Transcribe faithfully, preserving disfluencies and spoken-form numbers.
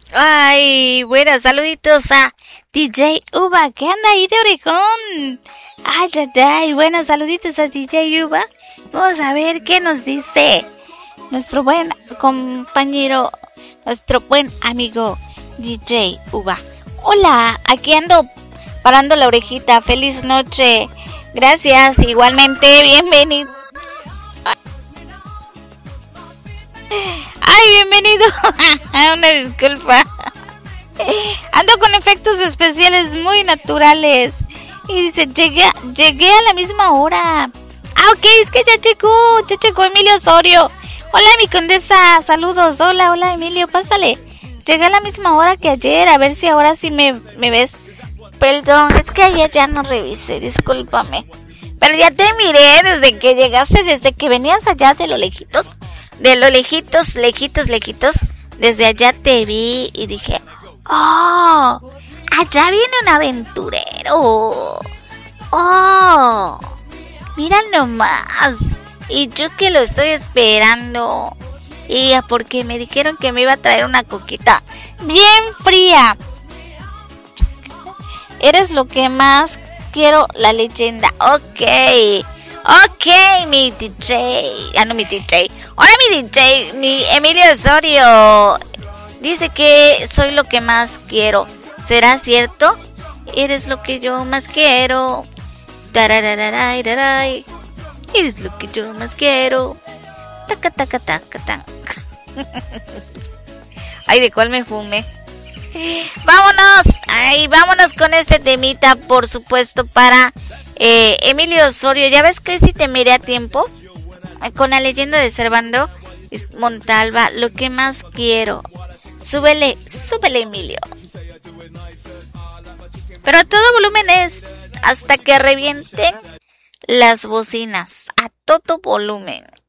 Ay, bueno, saluditos a D J Uva, ¿qué anda ahí de orejón? Ay, ay, ay, bueno, saluditos a D J Uva. Vamos a ver qué nos dice nuestro buen compañero, nuestro buen amigo D J Uva. Hola, aquí ando parando la orejita, feliz noche. Gracias, igualmente, bienvenido. Ay, bienvenido. Una disculpa. Ando con efectos especiales muy naturales. Y dice, llegué, llegué a la misma hora. Ah, ok, es que ya llegó, ya llegó Emilio Osorio. Hola, mi condesa, saludos. Hola, hola, Emilio, pásale. Llegué a la misma hora que ayer, a ver si ahora sí me, me ves. Perdón, es que ayer ya no revisé, discúlpame. Pero ya te miré desde que llegaste, desde que venías allá de lo lejitos. De lo lejitos, lejitos, lejitos. Desde allá te vi y dije, ¡oh! Allá viene un aventurero. ¡Oh! Mira nomás. Y yo que lo estoy esperando. Y porque me dijeron que me iba a traer una coquita bien fría. Eres lo que más quiero, la leyenda. Ok. Ok, mi D J. Ah, no, mi D J. Hola, mi D J. Mi Emilio Osorio. Dice que soy lo que más quiero. ¿Será cierto? Eres lo que yo más quiero. Tararararay, raray. Eres lo que yo más quiero. Taca, taca, taca, taca. Ay, ¿de cuál me fumé? Vámonos. Ay, vámonos con este temita, por supuesto, para eh, Emilio Osorio. Ya ves que si te miré a tiempo con la leyenda de Servando Montalva, lo que más quiero. Súbele, súbele, Emilio. Pero a todo volumen es hasta que revienten las bocinas. A todo volumen.